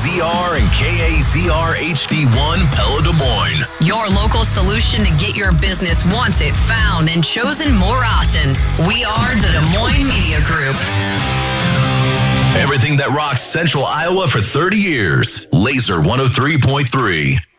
KAZR and KAZR HD1 Pella Des Moines. Your local solution to get your business wanted, found, and chosen more often. We are the Des Moines Media Group. Everything that rocks Central Iowa for 30 years. Laser 103.3.